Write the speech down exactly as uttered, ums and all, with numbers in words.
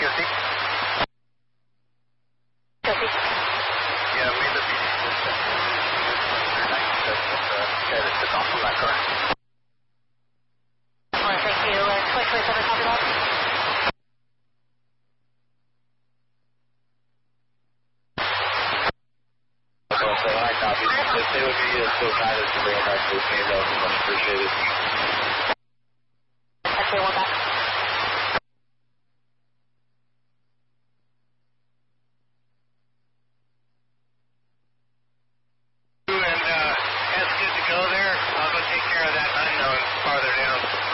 Guilty. Guilty. Yeah, we the B D system. Okay, this is off from that car. Well, thank you. Uh, twenty twenty-seven, copy that. So, so I copy. If they would be uh, so kind as to bring it back to me, that would be much appreciated. Okay, one back. And uh, that's good to go there. I'll go take care of that unknown farther down.